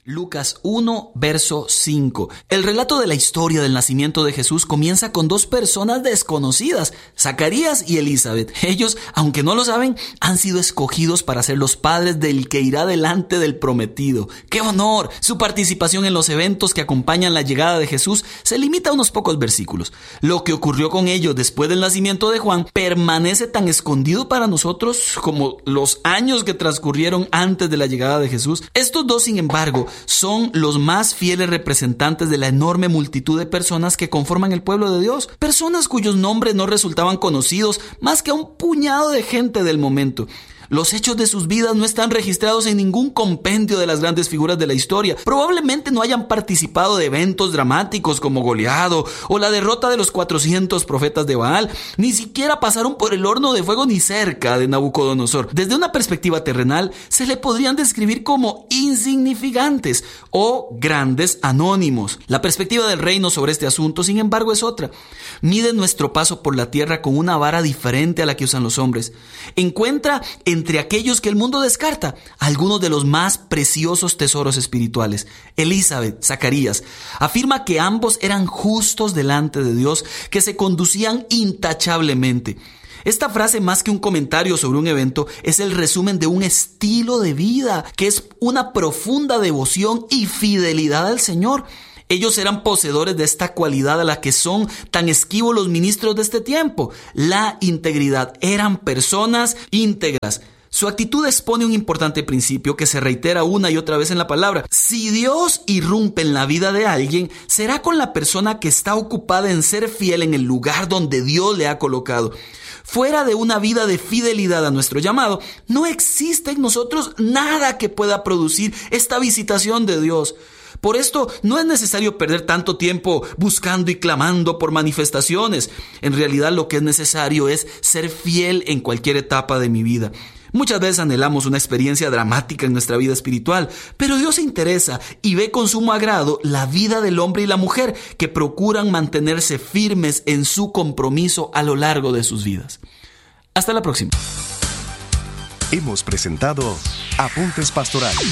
Lucas 1, verso 5. El relato de la historia del nacimiento de Jesús comienza con dos personas desconocidas, Zacarías y Elizabeth. Ellos, aunque no lo saben, han sido escogidos para ser los padres del que irá delante del prometido. ¡Qué honor! Su participación en los eventos que acompañan la llegada de Jesús se limita a unos pocos versículos. Lo que ocurrió con ellos después del nacimiento de Juan permanece tan escondido para nosotros como los años que transcurrieron antes de la llegada de Jesús. Estos dos, sin embargo, son los más fieles representantes de la enorme multitud de personas que conforman el pueblo de Dios. Personas cuyos nombres no resultaban conocidos más que a un puñado de gente del momento. Los hechos de sus vidas no están registrados en ningún compendio de las grandes figuras de la historia. Probablemente no hayan participado de eventos dramáticos como Goliat o la derrota de los 400 profetas de Baal. Ni siquiera pasaron por el horno de fuego ni cerca de Nabucodonosor. Desde una perspectiva terrenal, se le podrían describir como insignificantes o grandes anónimos. La perspectiva del reino sobre este asunto, sin embargo, es otra. Mide nuestro paso por la tierra con una vara diferente a la que usan los hombres. Encuentra entre aquellos que el mundo descarta algunos de los más preciosos tesoros espirituales. Elizabeth, Zacarías, afirma que ambos eran justos delante de Dios, que se conducían intachablemente. Esta frase, más que un comentario sobre un evento, es el resumen de un estilo de vida, que es una profunda devoción y fidelidad al Señor. Ellos eran poseedores de esta cualidad a la que son tan esquivos los ministros de este tiempo, la integridad. Eran personas íntegras. Su actitud expone un importante principio que se reitera una y otra vez en la palabra. Si Dios irrumpe en la vida de alguien, será con la persona que está ocupada en ser fiel en el lugar donde Dios le ha colocado. Fuera de una vida de fidelidad a nuestro llamado, no existe en nosotros nada que pueda producir esta visitación de Dios. Por esto no es necesario perder tanto tiempo buscando y clamando por manifestaciones. En realidad lo que es necesario es ser fiel en cualquier etapa de mi vida. Muchas veces anhelamos una experiencia dramática en nuestra vida espiritual, pero Dios se interesa y ve con sumo agrado la vida del hombre y la mujer que procuran mantenerse firmes en su compromiso a lo largo de sus vidas. Hasta la próxima. Hemos presentado Apuntes Pastorales.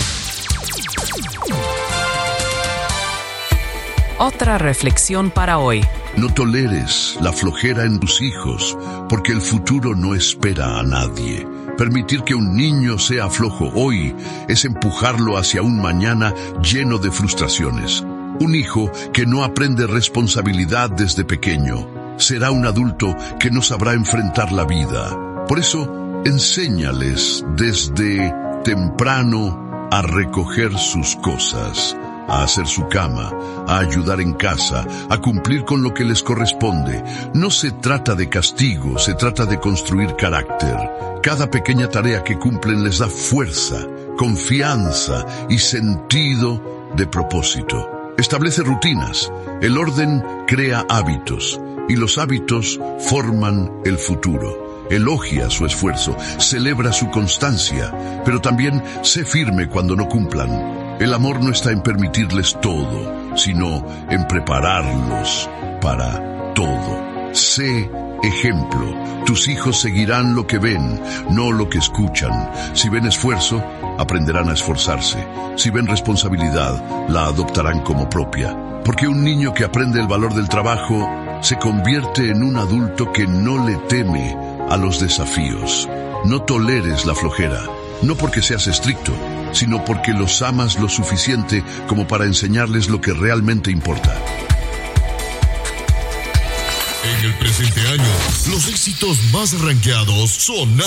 Otra reflexión para hoy. No toleres la flojera en tus hijos, porque el futuro no espera a nadie. Permitir que un niño sea flojo hoy es empujarlo hacia un mañana lleno de frustraciones. Un hijo que no aprende responsabilidad desde pequeño será un adulto que no sabrá enfrentar la vida. Por eso, enséñales desde temprano a recoger sus cosas, a hacer su cama, a ayudar en casa, a cumplir con lo que les corresponde. No se trata de castigo, se trata de construir carácter. Cada pequeña tarea que cumplen les da fuerza, confianza y sentido de propósito. Establece rutinas. El orden crea hábitos y los hábitos forman el futuro. Elogia su esfuerzo, celebra su constancia, pero también sé firme cuando no cumplan. El amor no está en permitirles todo, sino en prepararlos para todo. Sé ejemplo. Tus hijos seguirán lo que ven, no lo que escuchan. Si ven esfuerzo, aprenderán a esforzarse. Si ven responsabilidad, la adoptarán como propia. Porque un niño que aprende el valor del trabajo se convierte en un adulto que no le teme a los desafíos. No toleres la flojera, no porque seas estricto, sino porque los amas lo suficiente como para enseñarles lo que realmente importa. En el presente año, los éxitos más rankeados son